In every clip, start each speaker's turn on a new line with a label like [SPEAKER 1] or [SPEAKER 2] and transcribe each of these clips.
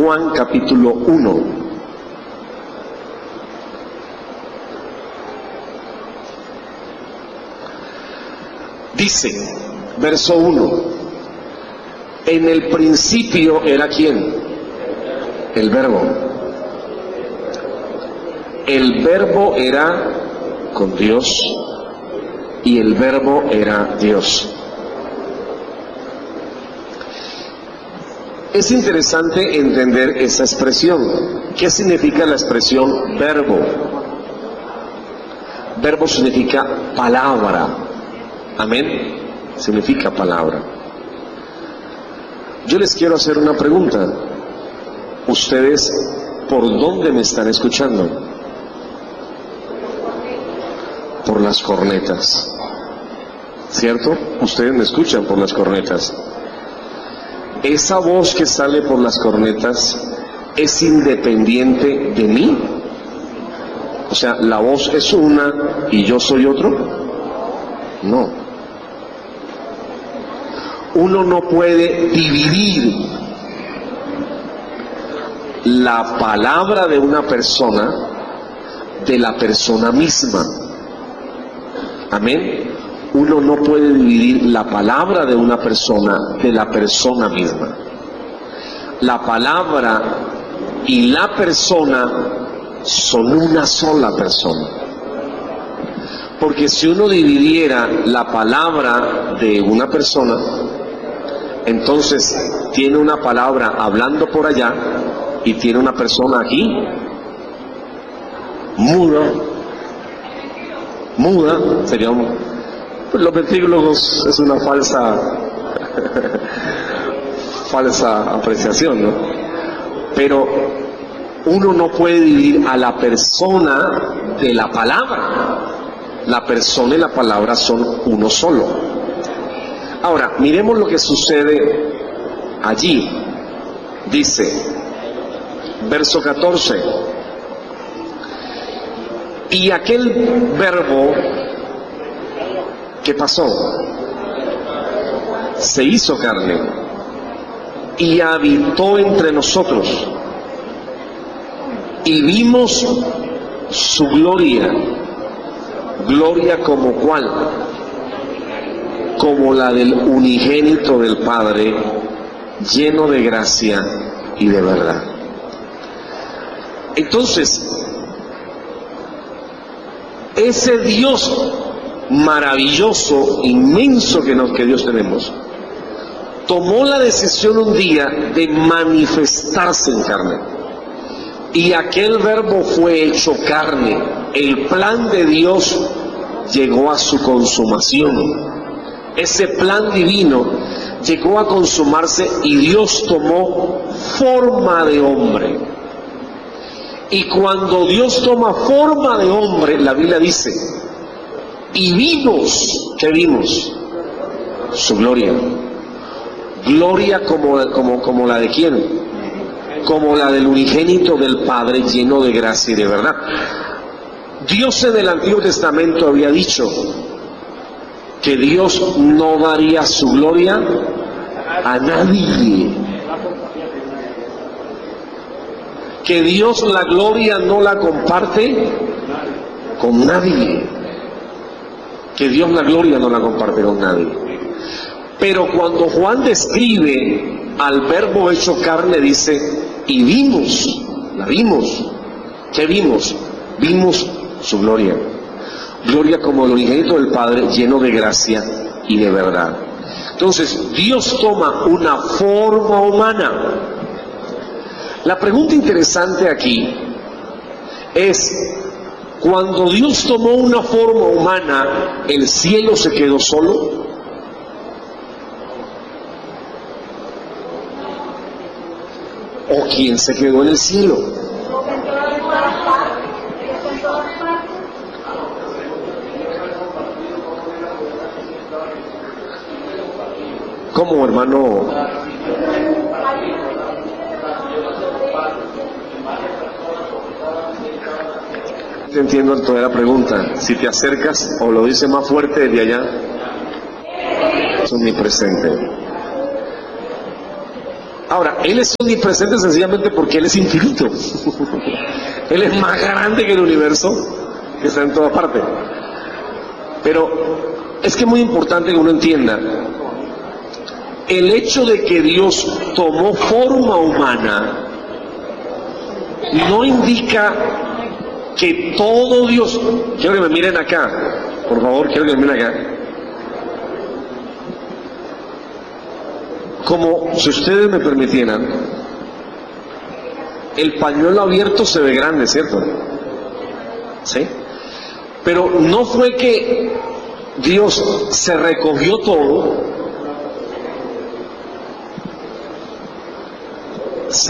[SPEAKER 1] Juan capítulo 1. Dice, verso 1, en el principio era ¿quién? El Verbo. El Verbo era con Dios y el Verbo era Dios. Es interesante entender esa expresión. ¿Qué significa la expresión verbo? Verbo significa palabra. Amén. Significa palabra. Yo les quiero hacer una pregunta. ¿Ustedes por dónde me están escuchando? Por las cornetas. ¿Cierto? Ustedes me escuchan por las cornetas. ¿Esa voz que sale por las cornetas es independiente de mí? O sea, ¿la voz es una y yo soy otro? No. Uno no puede dividir la palabra de una persona de la persona misma. Amén. Uno no puede dividir la palabra de una persona de la persona misma. La palabra y la persona son una sola persona. Porque si uno dividiera la palabra de una persona, entonces tiene una palabra hablando por allá y tiene una persona aquí, muda, sería los ventrílogos es una falsa apreciación, ¿no? Pero uno no puede dividir a la persona de la palabra. La persona y la palabra son uno solo. Ahora, miremos lo que sucede allí. Dice, verso 14, y aquel verbo, ¿qué pasó? Se hizo carne y habitó entre nosotros y vimos su gloria. Gloria como cuál? Como la del unigénito del Padre, lleno de gracia y de verdad. Entonces, ese Dios maravilloso, inmenso que Dios tenemos, tomó la decisión un día de manifestarse en carne. Y aquel verbo fue hecho carne. El plan de Dios llegó a su consumación. Ese plan divino llegó a consumarse y Dios tomó forma de hombre. Y cuando Dios toma forma de hombre, la Biblia dice, y vimos, ¿qué vimos? Su gloria. Gloria como la de quién? Como la del unigénito del Padre, lleno de gracia y de verdad. Dios en el Antiguo Testamento había dicho que Dios no daría su gloria a nadie. Que Dios la gloria no la comparte con nadie. Que Dios la gloria no la comparte con nadie. Pero cuando Juan describe al verbo hecho carne, dice, y vimos, la vimos. ¿Qué vimos? Vimos su gloria. Gloria como el unigénito del Padre, lleno de gracia y de verdad. Entonces, Dios toma una forma humana. La pregunta interesante aquí es, cuando Dios tomó una forma humana, ¿el cielo se quedó solo? ¿O quién se quedó en el cielo? ¿Cómo, hermano? Te entiendo toda la pregunta. Si te acercas o lo dice más fuerte desde allá, es omnipresente. Ahora, Él es omnipresente sencillamente porque Él es infinito. Él es más grande que el universo, que está en toda parte. Pero es que es muy importante que uno entienda, el hecho de que Dios tomó forma humana no indica que todo Dios... Quiero que me miren acá, por favor, quiero que me miren acá. Como si ustedes me permitieran, el pañuelo abierto se ve grande, ¿cierto? ¿Sí? Pero no fue que Dios se recogió todo, ¿sí?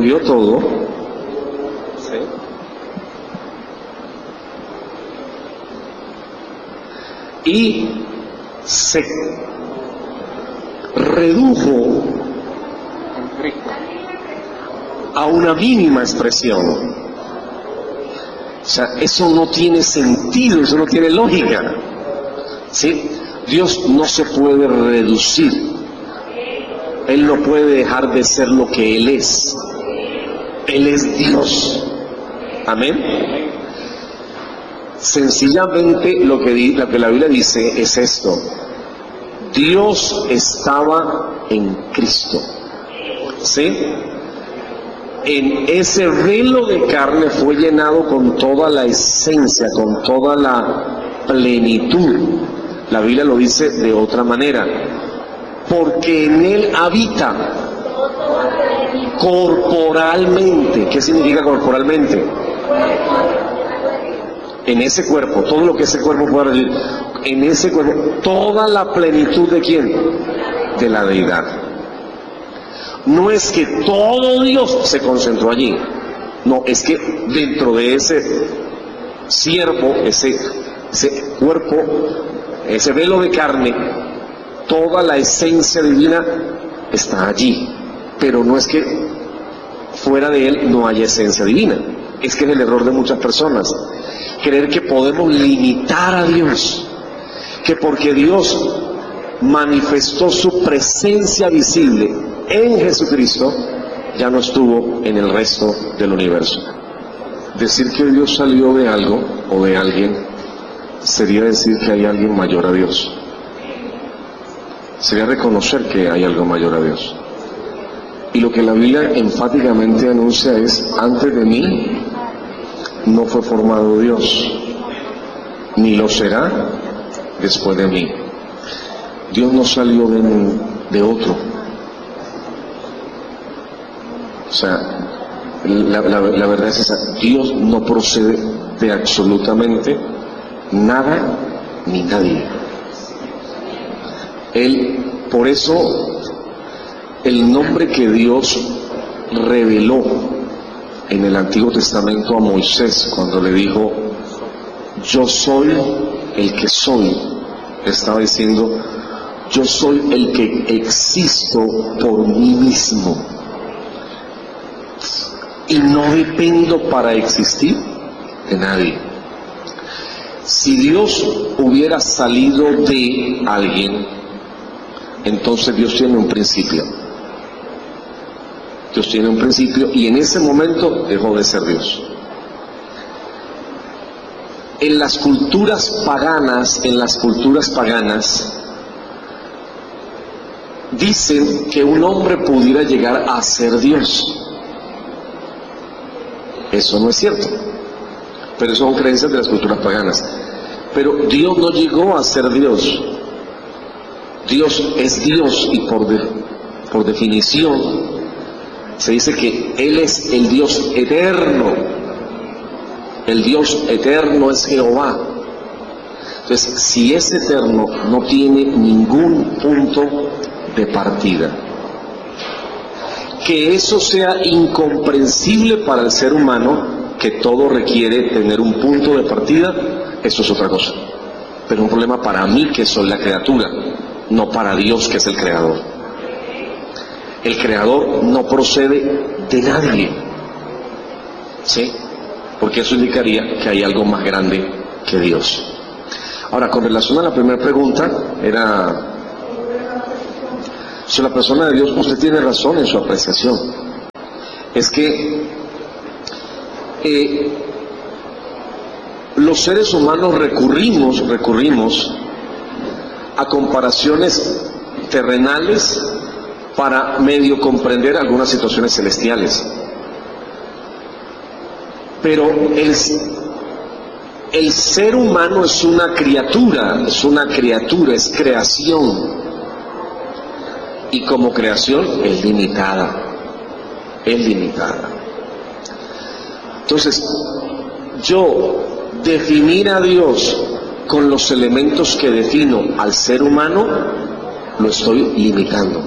[SPEAKER 1] Y se redujo a una mínima expresión. O sea, eso no tiene sentido, eso no tiene lógica, ¿sí? Dios no se puede reducir, Él no puede dejar de ser lo que Él es Dios, amén. Sencillamente lo que la Biblia dice es esto: Dios estaba en Cristo, ¿sí? En ese velo de carne fue llenado con toda la esencia, con toda la plenitud. La Biblia lo dice de otra manera: porque en Él habita corporalmente. ¿Qué significa corporalmente? En ese cuerpo, todo lo que ese cuerpo pueda recibir, en ese cuerpo, toda la plenitud ¿de quién? De la deidad. No es que todo Dios se concentró allí, no, es que dentro de ese siervo, ese cuerpo, ese velo de carne, toda la esencia divina está allí. Pero no es que fuera de Él no haya esencia divina, es que es el error de muchas personas, creer que podemos limitar a Dios, que porque Dios manifestó su presencia visible en Jesucristo, ya no estuvo en el resto del universo. Decir que Dios salió de algo o de alguien sería decir que hay alguien mayor a Dios. Sería reconocer que hay algo mayor a Dios. Y lo que la Biblia enfáticamente anuncia es: antes de mí no fue formado Dios, ni lo será después de mí. Dios no salió de otro. O sea, la verdad es esa: Dios no procede de absolutamente nada ni nadie. Por eso, el nombre que Dios reveló en el Antiguo Testamento a Moisés, cuando le dijo: yo soy el que soy, estaba diciendo: yo soy el que existo por mí mismo y no dependo para existir de nadie. Si Dios hubiera salido de alguien, entonces Dios tiene un principio. Dios tiene un principio y en ese momento dejó de ser Dios. En las culturas paganas, dicen que un hombre pudiera llegar a ser Dios. Eso no es cierto, pero eso son creencias de las culturas paganas. Pero Dios no llegó a ser Dios. Dios es Dios y por definición se dice que Él es el Dios eterno. El Dios eterno es Jehová. Entonces, si es eterno, no tiene ningún punto de partida. Que eso sea incomprensible para el ser humano, que todo requiere tener un punto de partida, eso es otra cosa. Pero un problema para mí, que soy la criatura, no para Dios, que es el creador. El creador no procede de nadie, ¿sí? Porque eso indicaría que hay algo más grande que Dios. Ahora, con relación a la primera pregunta, era Si la persona de Dios, usted tiene razón en su apreciación. Es que los seres humanos recurrimos a comparaciones terrenales para medio comprender algunas situaciones celestiales. Pero el ser humano es una criatura, es creación. Y como creación es limitada. Entonces, yo definir a Dios con los elementos que defino al ser humano, lo estoy limitando.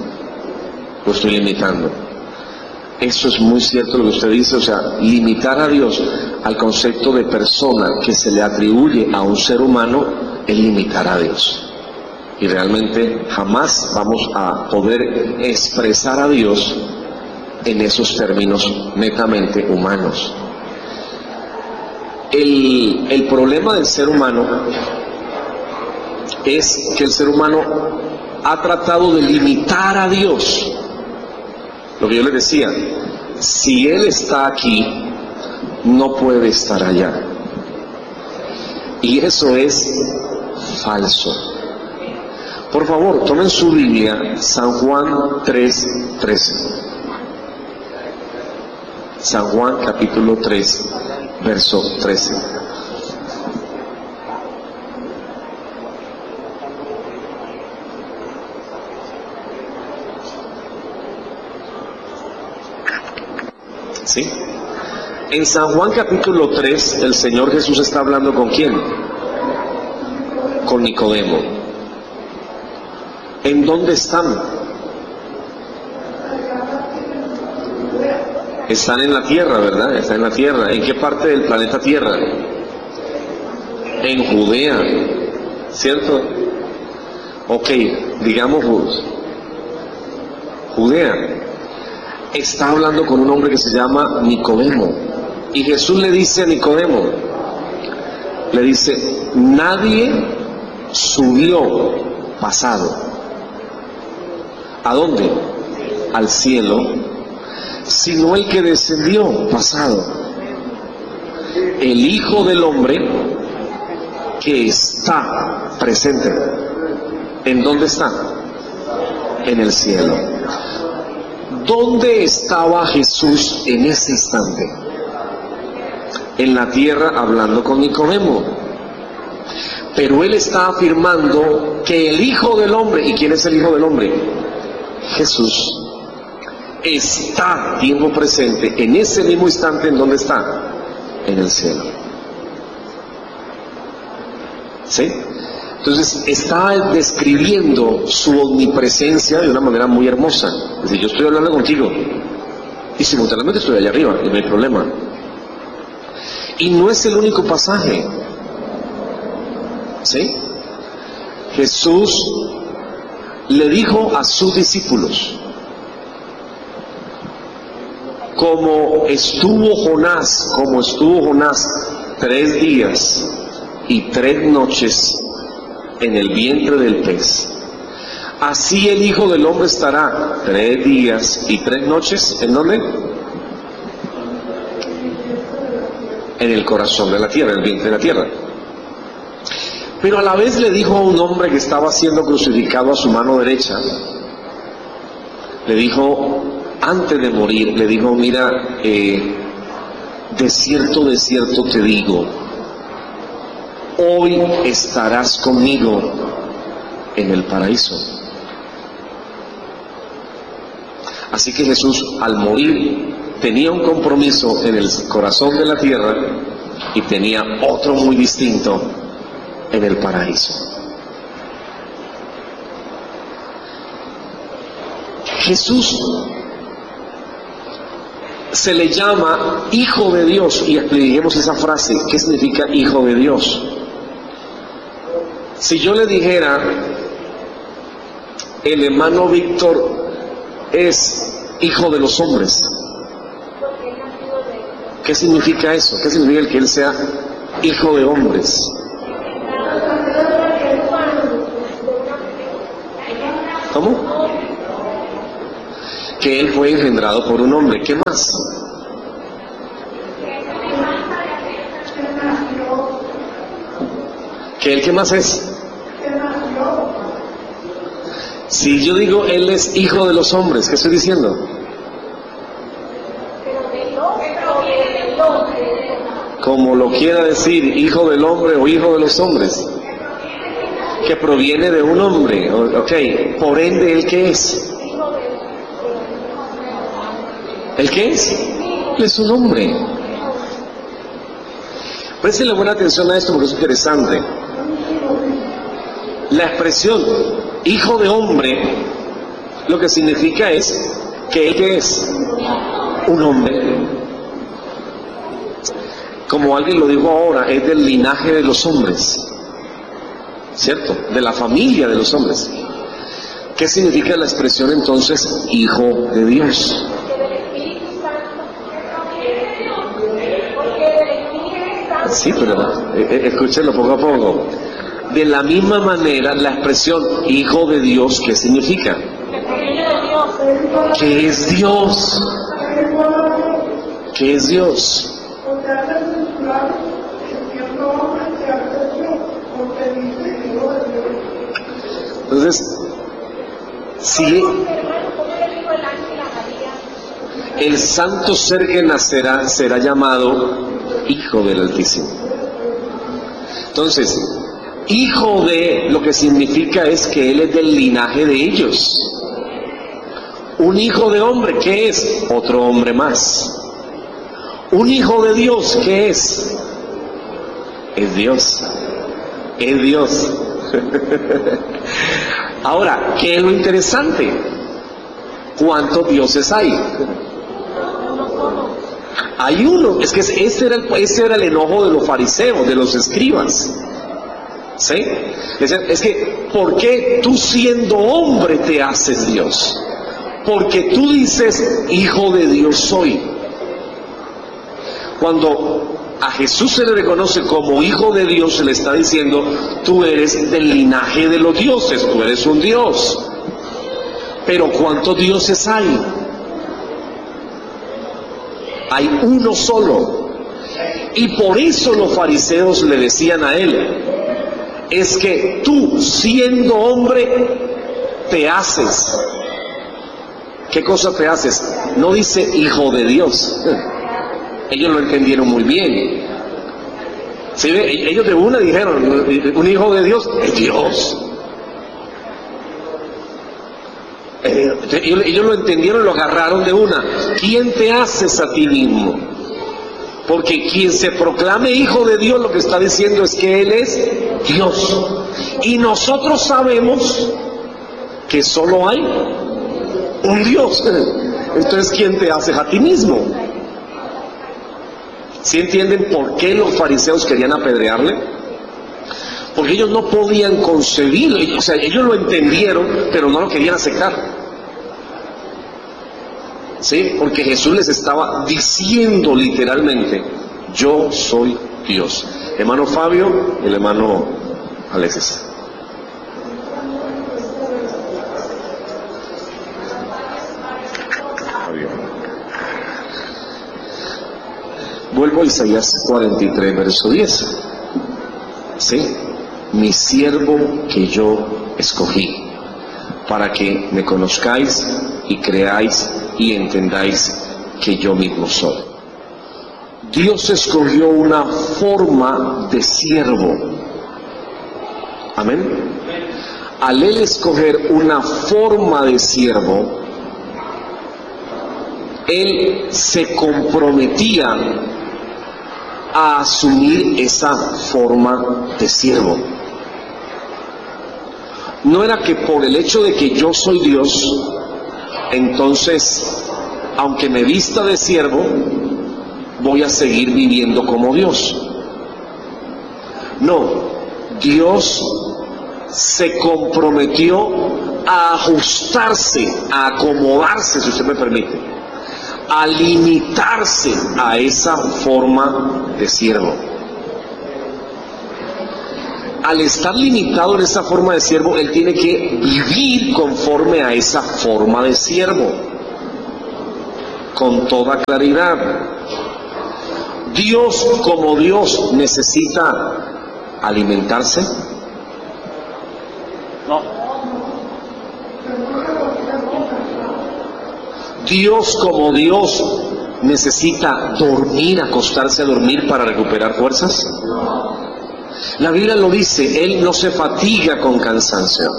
[SPEAKER 1] Eso es muy cierto lo que usted dice, o sea, limitar a Dios al concepto de persona que se le atribuye a un ser humano es limitar a Dios. Y realmente jamás vamos a poder expresar a Dios en esos términos netamente humanos. El problema del ser humano es que el ser humano ha tratado de limitar a Dios. Lo que yo les decía, si Él está aquí, no puede estar allá. Y eso es falso. Por favor, tomen su Biblia, San Juan 3:13. San Juan capítulo 3, verso 13. ¿Sí? En San Juan capítulo 3, el Señor Jesús está hablando ¿con quién? Con Nicodemo. ¿En dónde están? Están en la tierra, ¿verdad? Están en la tierra. ¿En qué parte del planeta Tierra? En Judea, ¿cierto? Ok, digamos Judea. Está hablando con un hombre que se llama Nicodemo. Y Jesús le dice a Nicodemo, le dice, nadie subió pasado. ¿A dónde? Al cielo, sino el que descendió pasado, el Hijo del Hombre que está presente. ¿En dónde está? En el cielo. ¿Dónde estaba Jesús en ese instante? En la tierra hablando con Nicodemo. Pero él está afirmando que el Hijo del Hombre, ¿y quién es el Hijo del Hombre? Jesús. Está tiempo presente en ese mismo instante. ¿En dónde está? En el cielo. ¿Sí? Entonces está describiendo su omnipresencia de una manera muy hermosa. Es decir, yo estoy hablando contigo y simultáneamente estoy allá arriba y no hay problema. Y no es el único pasaje. ¿Sí? Jesús le dijo a sus discípulos, como estuvo Jonás 3 días y 3 noches en el vientre del pez, así el Hijo del Hombre estará 3 días y 3 noches, ¿en dónde? En el corazón de la tierra, en el vientre de la tierra. Pero a la vez le dijo a un hombre que estaba siendo crucificado a su mano derecha, le dijo, antes de morir, le dijo, mira, de cierto te digo, hoy estarás conmigo en el paraíso. Así que Jesús, al morir, tenía un compromiso en el corazón de la tierra y tenía otro muy distinto en el paraíso. Jesús se le llama Hijo de Dios, y expliquemos esa frase. ¿Qué significa Hijo de Dios? Si yo le dijera, el hermano Víctor es hijo de los hombres, ¿qué significa eso? ¿Qué significa el que él sea hijo de hombres? ¿Cómo? que Él fue engendrado por un hombre. ¿Qué más? ¿Que Él qué más es? Si yo digo Él es hijo de los hombres, ¿qué estoy diciendo? Como lo quiera decir, hijo del hombre o hijo de los hombres, que proviene de un hombre, ok, por ende, ¿Él qué es? ¿Él qué es? Él es un hombre. Préstenle buena atención a esto porque es interesante. La expresión hijo de hombre, lo que significa es que Él ¿qué es? Un hombre. Como alguien lo dijo ahora, es del linaje de los hombres, ¿cierto? De la familia de los hombres. ¿Qué significa la expresión entonces hijo de Dios? Sí, pero escúchenlo poco a poco. De la misma manera, la expresión hijo de Dios, ¿qué significa? ¿Qué es Dios? ¿Qué es Dios? Entonces, si el santo ser que nacerá será llamado Hijo del Altísimo. Entonces, hijo de, lo que significa es que Él es del linaje de ellos. Un hijo de hombre, ¿qué es? Otro hombre más. Un hijo de Dios, ¿qué es? Es Dios. Es Dios. Ahora, ¿qué es lo interesante? ¿Cuántos dioses hay? Hay uno. Es que ese era el enojo de los fariseos, de los escribas. ¿Sí? Es que, ¿por qué tú siendo hombre te haces Dios? Porque tú dices, hijo de Dios soy. Cuando a Jesús se le reconoce como hijo de Dios, se le está diciendo, tú eres del linaje de los dioses, tú eres un Dios. Pero ¿cuántos dioses hay? Hay uno solo. Y por eso los fariseos le decían a él, es que tú siendo hombre te haces. ¿Qué cosa te haces? No dice hijo de Dios. Ellos lo entendieron muy bien. ¿Sí? Ellos de una dijeron, un hijo de Dios es Dios. Ellos lo entendieron y lo agarraron de una. ¿Quién te haces a ti mismo? Porque quien se proclame hijo de Dios lo que está diciendo es que Él es Dios. Y nosotros sabemos que solo hay un Dios. Entonces, ¿quién te haces a ti mismo? ¿Sí entienden por qué los fariseos querían apedrearle? Porque ellos no podían concebirlo, o sea, ellos lo entendieron, pero no lo querían aceptar. ¿Sí? Porque Jesús les estaba diciendo literalmente, yo soy Dios. Hermano Fabio y el hermano Alexis. Vuelvo a Isaías 43, verso 10. ¿Sí? Mi siervo que yo escogí, para que me conozcáis y creáis y entendáis que yo mismo soy. Dios escogió una forma de siervo. Amén. Al Él escoger una forma de siervo, Él se comprometía a asumir esa forma de siervo. No era que por el hecho de que yo soy Dios, entonces, aunque me vista de siervo, voy a seguir viviendo como Dios. No, Dios se comprometió a ajustarse, a acomodarse, si usted me permite, a limitarse a esa forma de siervo. Al estar limitado en esa forma de siervo, él tiene que vivir conforme a esa forma de siervo. con toda claridad. Dios como Dios necesita alimentarse.
[SPEAKER 2] No.
[SPEAKER 1] Dios como Dios necesita dormir, acostarse a dormir para recuperar fuerzas. La Biblia lo dice, Él no se fatiga con cansancio.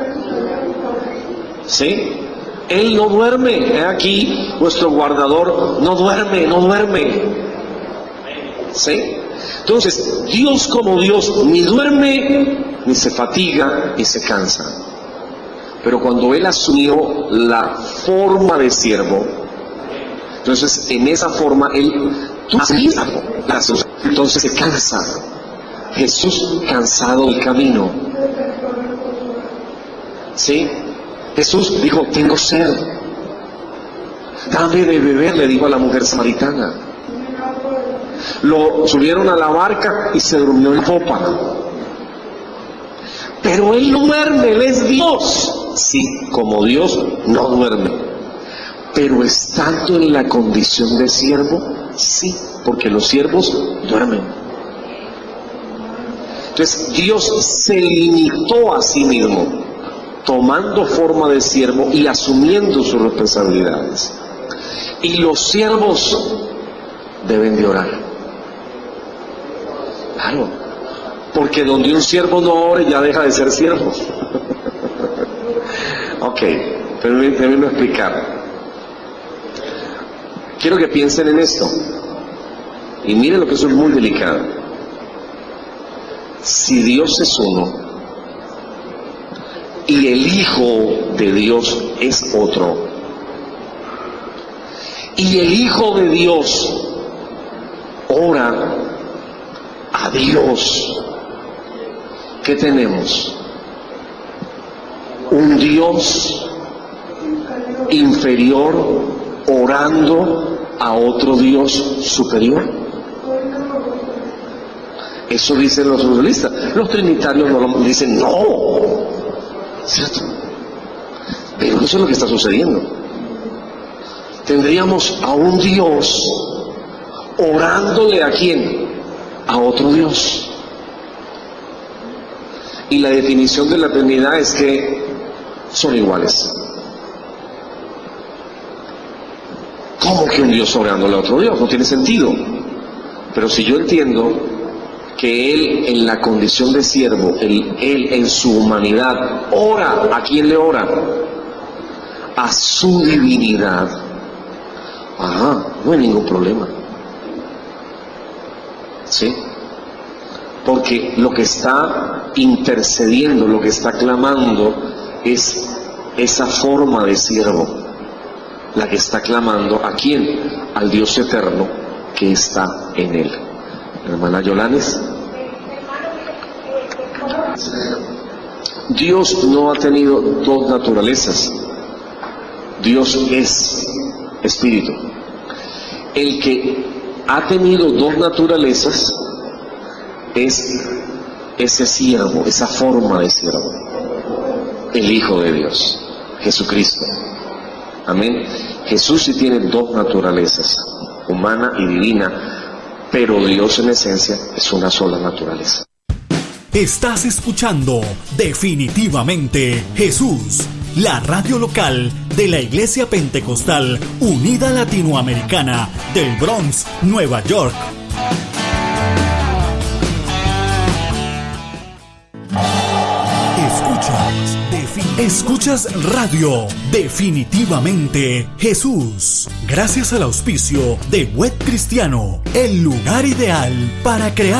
[SPEAKER 1] ¿Sí? Él no duerme. He aquí, vuestro guardador no duerme, no duerme. ¿Sí? Entonces, Dios como Dios ni duerme, ni se fatiga, ni se cansa. Pero cuando Él asumió la forma de siervo, entonces en esa forma Él, entonces se cansa. Jesús cansado del camino. ¿Sí? Jesús dijo, tengo sed. Dame de beber, le dijo a la mujer samaritana. Lo subieron a la barca y se durmió en la popa. Pero Él no duerme, Él es Dios. Sí, como Dios no duerme. Pero estando en la condición de siervo, sí, porque los siervos duermen. Entonces Dios se limitó a sí mismo, tomando forma de siervo y asumiendo sus responsabilidades. Y los siervos deben de orar. Claro, porque donde un siervo no ore ya deja de ser siervo. Ok, permítanme explicar. Quiero que piensen en esto. Y miren lo que eso es muy delicado. Si Dios es uno y el Hijo de Dios es otro, y el Hijo de Dios ora a Dios, ¿qué tenemos? Un Dios inferior orando a otro Dios superior. Eso dicen los dualistas. Los trinitarios no lo dicen, no, ¿cierto? Pero eso es lo que está sucediendo. Tendríamos a un Dios orándole a quién, a otro Dios. Y la definición de la Trinidad es que son iguales. ¿Cómo que un Dios orándole a otro Dios? No tiene sentido. Pero si yo entiendo que Él en la condición de siervo, Él en su humanidad ora, ¿a quién le ora? A su divinidad. No hay ningún problema. ¿Sí? Porque lo que está intercediendo, lo que está clamando es esa forma de siervo, la que está clamando ¿a quién? Al Dios eterno que está en Él. Hermana Yolanes, Dios no ha tenido dos naturalezas. Dios es espíritu. El que ha tenido dos naturalezas es ese siervo, esa forma de siervo, el Hijo de Dios, Jesucristo. Amén. Jesús sí tiene dos naturalezas, humana y divina, pero Dios en esencia es una sola naturaleza.
[SPEAKER 3] Estás escuchando Definitivamente Jesús, la radio local de la Iglesia Pentecostal Unida Latinoamericana del Bronx, Nueva York. Escuchas radio Definitivamente Jesús, gracias al auspicio de Web Cristiano, el lugar ideal para crear